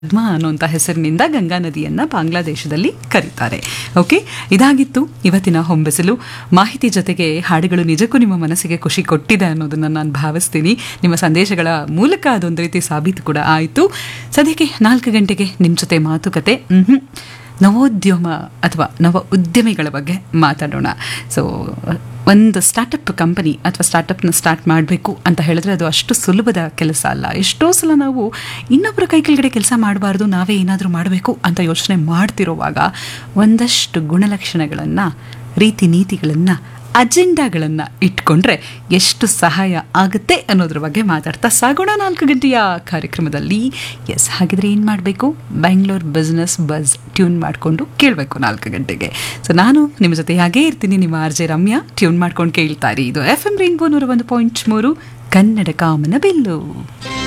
ಪದ್ಮಾ ಅನ್ನುವಂಥ ಹೆಸರಿನಿಂದ ಗಂಗಾ ನದಿಯನ್ನು ಬಾಂಗ್ಲಾದೇಶದಲ್ಲಿ ಕರೀತಾರೆ. ಓಕೆ, ಇದಾಗಿತ್ತು ಇವತ್ತಿನ ಹೊಂಬೆಸಲು. ಮಾಹಿತಿ ಜೊತೆಗೆ ಹಾಡುಗಳು ನಿಜಕ್ಕೂ ನಿಮ್ಮ ಮನಸ್ಸಿಗೆ ಖುಷಿ ಕೊಟ್ಟಿದೆ ಅನ್ನೋದನ್ನು ನಾನು ಭಾವಿಸ್ತೀನಿ. ನಿಮ್ಮ ಸಂದೇಶಗಳ ಮೂಲಕ ಅದೊಂದು ರೀತಿ ಸಾಬೀತು ಕೂಡ ಆಯಿತು. ಸದ್ಯಕ್ಕೆ 4 ಗಂಟೆಗೆ ನಿಮ್ಮ ಜೊತೆ ಮಾತುಕತೆ ನವೋದ್ಯಮ ಅಥವಾ ನವ ಉದ್ಯಮಿಗಳ ಬಗ್ಗೆ ಮಾತಾಡೋಣ. ಸೊ ಒಂದು ಸ್ಟಾರ್ಟಪ್ ಕಂಪನಿ ಅಥವಾ ಸ್ಟಾರ್ಟಪ್ನ ಸ್ಟಾರ್ಟ್ ಮಾಡಬೇಕು ಅಂತ ಹೇಳಿದ್ರೆ ಅದು ಅಷ್ಟು ಸುಲಭದ ಕೆಲಸ ಅಲ್ಲ. ಎಷ್ಟೋ ಸಲ ನಾವು ಇನ್ನೊಬ್ಬರ ಕೈ ಕೆಳಗಡೆ ಕೆಲಸ ಮಾಡಬಾರ್ದು, ನಾವೇ ಏನಾದರೂ ಮಾಡಬೇಕು ಅಂತ ಯೋಚನೆ ಮಾಡ್ತಿರುವಾಗ ಒಂದಷ್ಟು ಗುಣಲಕ್ಷಣಗಳನ್ನು, ರೀತಿ ನೀತಿಗಳನ್ನು, ಅಜೆಂಡಾಗಳನ್ನು ಇಟ್ಕೊಂಡ್ರೆ ಎಷ್ಟು ಸಹಾಯ ಆಗುತ್ತೆ ಅನ್ನೋದ್ರ ಬಗ್ಗೆ ಮಾತಾಡ್ತಾ ಸಾಗೋಣ 4 ಗಂಟೆಯ ಕಾರ್ಯಕ್ರಮದಲ್ಲಿ. ಎಸ್, ಹಾಗಿದ್ರೆ ಏನು ಮಾಡಬೇಕು? ಬ್ಯಾಂಗ್ಳೂರ್ ಬಿಸ್ನೆಸ್ ಬಸ್ ಟ್ಯೂನ್ ಮಾಡಿಕೊಂಡು ಕೇಳಬೇಕು 4 ಗಂಟೆಗೆ. ಸೊ ನಾನು ನಿಮ್ಮ ಜೊತೆ ಹಾಗೇ ಇರ್ತೀನಿ, ನಿಮ್ಮ RJ ರಮ್ಯಾ. ಟ್ಯೂನ್ ಮಾಡ್ಕೊಂಡು ಕೇಳ್ತಾರೆ. ಇದು FM ರೈನ್ಬೋ 101.3 ಕನ್ನಡ ಕಾಮನ ಬಿಲ್ಲು.